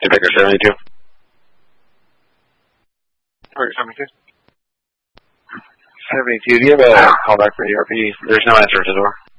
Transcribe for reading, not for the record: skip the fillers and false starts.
Baker 72. Target 72. 72, do you have a callback for ERP? There's no answer to the door.